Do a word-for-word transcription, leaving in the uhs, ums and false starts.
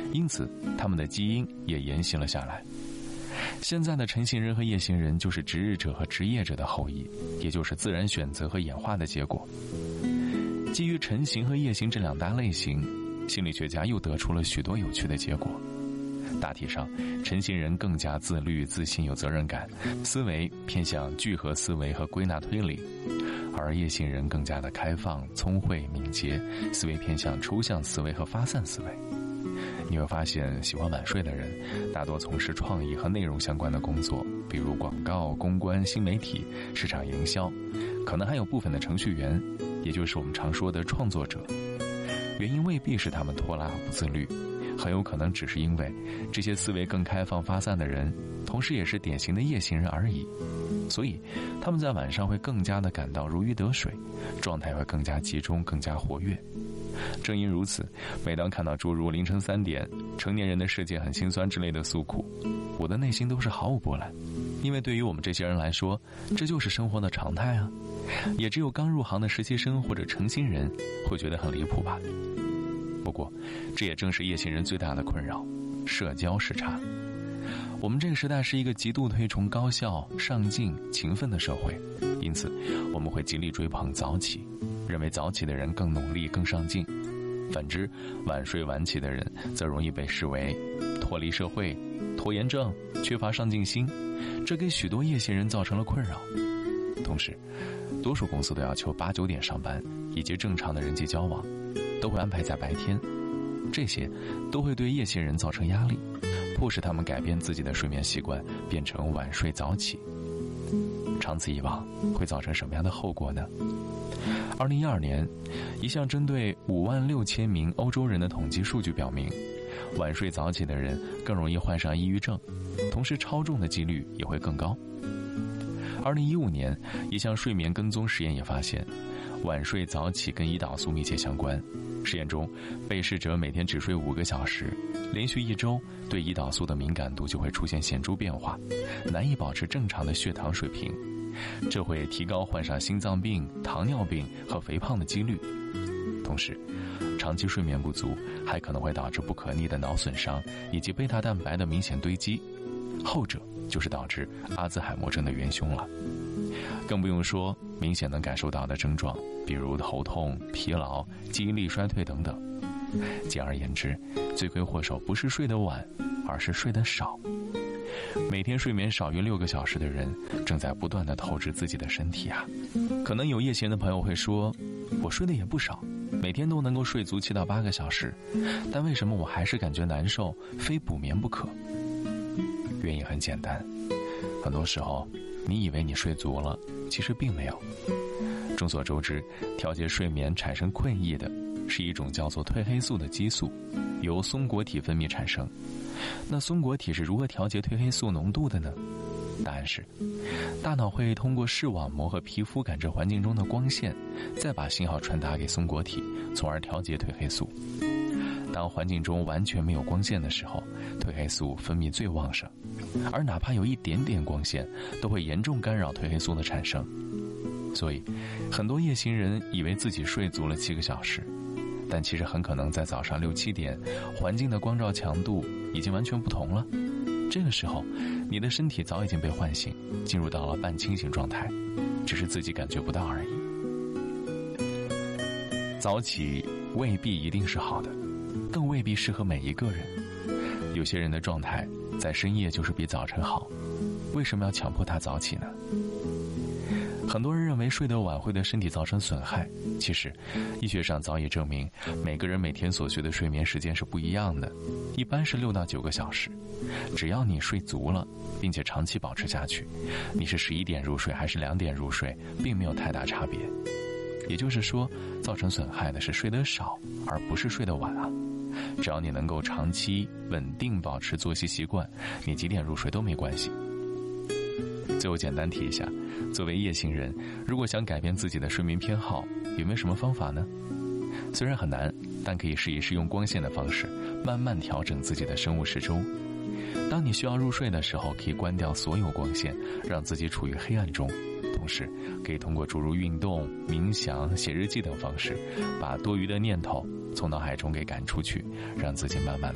因此他们的基因也沿袭了下来。现在的晨行人和夜行人就是值日者和职业者的后裔，也就是自然选择和演化的结果。基于晨行和夜行这两大类型，心理学家又得出了许多有趣的结果。大体上，晨行人更加自律、自信、有责任感，思维偏向聚合思维和归纳推理；而夜行人更加的开放、聪慧、敏捷，思维偏向抽象思维和发散思维。你会发现，喜欢晚睡的人大多从事创意和内容相关的工作，比如广告、公关、新媒体、市场营销，可能还有部分的程序员，也就是我们常说的创作者。原因未必是他们拖拉和不自律，很有可能只是因为这些思维更开放发散的人同时也是典型的夜行人而已，所以他们在晚上会更加的感到如鱼得水，状态会更加集中，更加活跃。正因如此，每当看到诸如凌晨三点、成年人的世界很心酸之类的诉苦，我的内心都是毫无波澜，因为对于我们这些人来说，这就是生活的常态啊。也只有刚入行的实习生或者成新人会觉得很离谱吧。不过，这也正是夜行人最大的困扰——社交时差。我们这个时代是一个极度推崇高效、上进、勤奋的社会，因此我们会极力追捧早起，认为早起的人更努力、更上进。反之，晚睡晚起的人则容易被视为脱离社会、拖延症、缺乏上进心，这给许多夜行人造成了困扰。同时，多数公司都要求八九点上班，以及正常的人际交往都会安排在白天，这些都会对夜行人造成压力，迫使他们改变自己的睡眠习惯，变成晚睡早起。长此以往，会造成什么样的后果呢？二零一二年，一项针对五万六千名欧洲人的统计数据表明，晚睡早起的人更容易患上抑郁症，同时超重的几率也会更高。二零一五年，一项睡眠跟踪实验也发现，晚睡早起跟胰岛素密切相关。实验中，被试者每天只睡五个小时，连续一周，对胰岛素的敏感度就会出现显著变化，难以保持正常的血糖水平，这会提高患上心脏病、糖尿病和肥胖的几率。同时，长期睡眠不足还可能会导致不可逆的脑损伤以及贝塔蛋白的明显堆积，后者就是导致阿兹海默症的元凶了。更不用说明显能感受到的症状，比如头痛、疲劳、记忆力衰退等等。简而言之，罪魁祸首不是睡得晚，而是睡得少。每天睡眠少于六个小时的人，正在不断地透支自己的身体啊。可能有夜行的朋友会说，我睡得也不少，每天都能够睡足七到八个小时，但为什么我还是感觉难受，非补眠不可？原因很简单，很多时候你以为你睡足了，其实并没有。众所周知，调节睡眠产生困意的是一种叫做褪黑素的激素，由松果体分泌产生。那松果体是如何调节褪黑素浓度的呢？答案是，大脑会通过视网膜和皮肤感知环境中的光线，再把信号传达给松果体，从而调节褪黑素。当环境中完全没有光线的时候，褪黑素分泌最旺盛，而哪怕有一点点光线，都会严重干扰褪黑素的产生。所以，很多夜行人以为自己睡足了七个小时，但其实很可能在早上六七点，环境的光照强度已经完全不同了。这个时候，你的身体早已经被唤醒，进入到了半清醒状态，只是自己感觉不到而已。早起未必一定是好的，更未必适合每一个人。有些人的状态在深夜就是比早晨好，为什么要强迫他早起呢？很多人认为睡得晚会对身体造成损害，其实医学上早已证明，每个人每天所需的睡眠时间是不一样的，一般是六到九个小时。只要你睡足了，并且长期保持下去，你是十一点入睡还是两点入睡，并没有太大差别。也就是说，造成损害的是睡得少，而不是睡得晚啊。只要你能够长期稳定保持作息习惯，你几点入睡都没关系。最后简单提一下，作为夜行人，如果想改变自己的睡眠偏好，有没有什么方法呢？虽然很难，但可以试一试用光线的方式，慢慢调整自己的生物时钟。当你需要入睡的时候，可以关掉所有光线，让自己处于黑暗中。同时，可以通过诸如运动、冥想、写日记等方式，把多余的念头从脑海中给赶出去，让自己慢慢的